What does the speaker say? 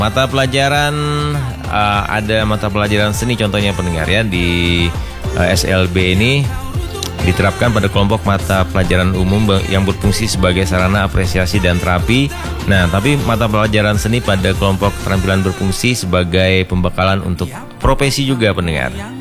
Mata pelajaran ada mata pelajaran seni contohnya pendengar ya di SLB ini diterapkan pada kelompok mata pelajaran umum yang berfungsi sebagai sarana apresiasi dan terapi. Nah, tapi mata pelajaran seni pada kelompok keterampilan berfungsi sebagai pembekalan untuk profesi juga pendengar.